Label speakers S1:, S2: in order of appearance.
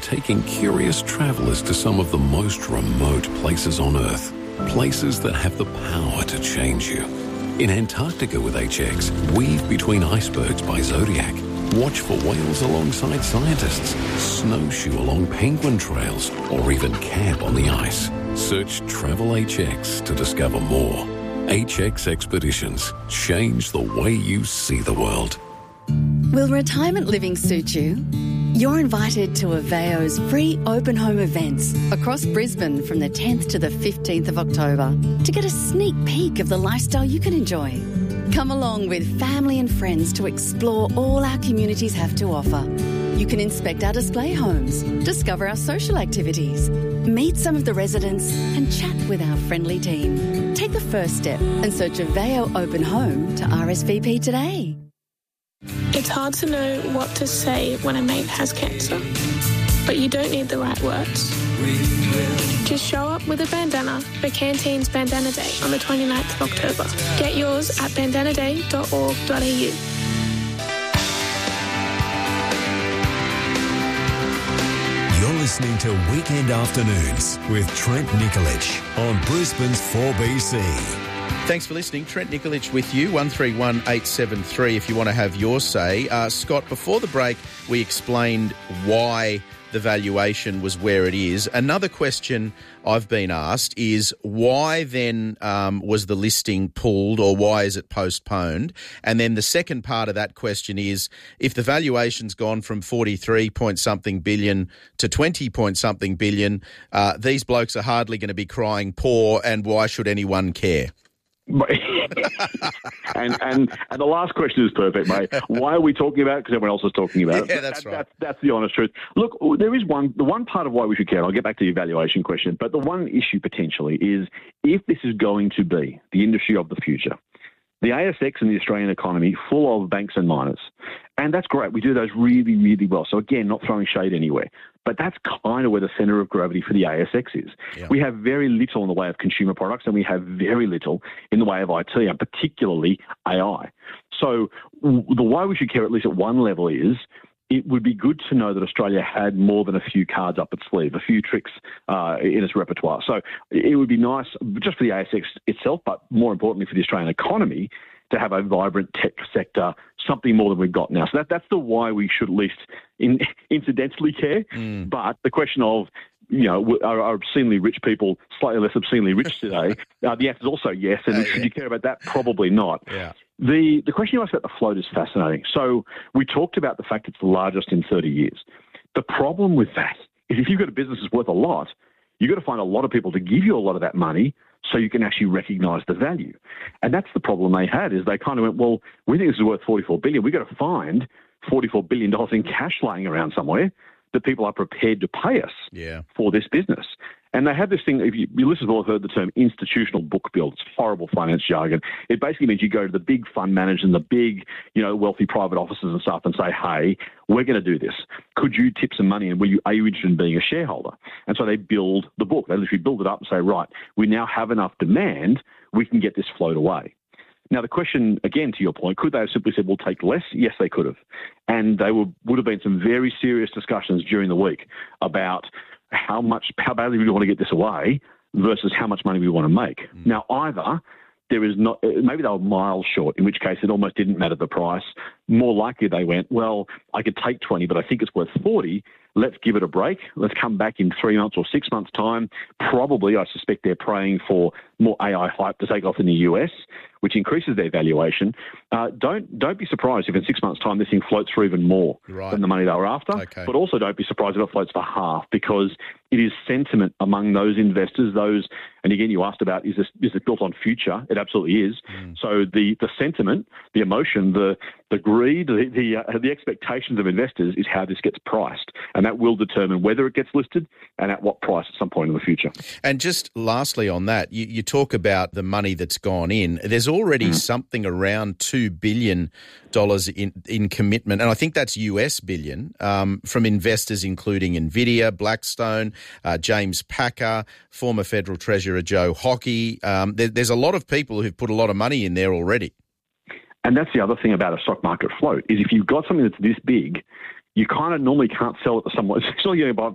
S1: taking curious travellers to some of the most remote places on Earth. Places that have the power to change you. In Antarctica with HX, weave between icebergs by Zodiac. Watch for whales alongside scientists, snowshoe along penguin trails, or even camp on the ice. Search Travel HX to discover more. HX Expeditions. Change the way you see the world.
S2: Will retirement living suit you? You're invited to Aveo's free open home events across Brisbane from the 10th to the 15th of October to get a sneak peek of the lifestyle you can enjoy. Come along with family and friends to explore all our communities have to offer. You can inspect our display homes, discover our social activities, meet some of the residents and chat with our friendly team. Take the first step and search Aveo Open Home to RSVP today.
S3: It's hard to know what to say when a mate has cancer, but you don't need the right words. Just show up with a bandana for Canteen's Bandana Day on the 29th of October. Get yours at bandanaday.org.au.
S4: You're listening to Weekend Afternoons with Trent Nikolic on Brisbane's 4BC.
S5: Thanks for listening. Trent Nikolic with you, 131873 if you want to have your say. Scott, before the break, we explained why the valuation was where it is. Another question I've been asked is why then was the listing pulled, or why is it postponed? And then the second part of that question is, if the valuation's gone from 43-point-something billion to 20-point-something billion, these blokes are hardly going to be crying poor, and why should anyone care?
S6: and the last question is perfect, mate. Why are we talking about it? Because everyone else is talking about it.
S5: Yeah, that's right.
S6: That's the honest truth. Look, there is the one part of why we should care. I'll get back to the evaluation question, but the one issue potentially is if this is going to be the industry of the future. The ASX and the Australian economy full of banks and miners. And that's great. We do those really, really well. So again, not throwing shade anywhere. But that's kind of where the centre of gravity for the ASX is. Yeah. We have very little in the way of consumer products, and we have very little in the way of IT, and particularly AI. So the why we should care, at least at one level, is it would be good to know that Australia had more than a few cards up its sleeve, a few tricks in its repertoire. So it would be nice, just for the ASX itself, but more importantly for the Australian economy, to have a vibrant tech sector, something more than we've got now. So that's the why we should at least incidentally care. But the question of, are obscenely rich people slightly less obscenely rich today? The answer is also yes. And should you care about that? Probably not.
S5: Yeah.
S6: The question you asked about the float is fascinating. So we talked about the fact it's the largest in 30 years. The problem with that is if you've got a business that's worth a lot, you've got to find a lot of people to give you a lot of that money so you can actually recognise the value. And that's the problem they had, is they kind of went, well, we think this is worth $44 billion. We've got to find $44 billion in cash laying around somewhere that people are prepared to pay us for this business. And they have this thing, if you listeners will have heard the term institutional book build. It's horrible finance jargon. It basically means you go to the big fund managers and the big, wealthy private offices and stuff and say, hey, we're going to do this. Could you tip some money and are you interested in being a shareholder? And so they build the book. They literally build it up and say, right, we now have enough demand, we can get this float away. Now, the question, again, to your point, could they have simply said, we'll take less? Yes, they could have. And there would have been some very serious discussions during the week about how badly we want to get this away versus how much money we want to make. Now, either there is not, maybe they were miles short, in which case it almost didn't matter the price. More likely they went, well, I could take 20, but I think it's worth 40. Let's give it a break. Let's come back in 3 months or 6 months' time. Probably, I suspect they're praying for more AI hype to take off in the US, which increases their valuation. Don't be surprised if in 6 months' time this thing floats for even more than the money they were after. Okay. But also don't be surprised if it floats for half, because it is sentiment among those investors. And again, you asked about, is this built on future? It absolutely is. So the sentiment, the emotion, the greed, the expectations of investors is how this gets priced. And that will determine whether it gets listed and at what price at some point in the future.
S5: And just lastly on that, you talk about the money that's gone in. There's already something around $2 billion in commitment, and I think that's US billion, from investors including NVIDIA, Blackstone, James Packer, former Federal Treasurer Joe Hockey. There's a lot of people who've put a lot of money in there already.
S6: And that's the other thing about a stock market float, is if you've got something that's this big, you kind of normally can't sell it to someone. Especially,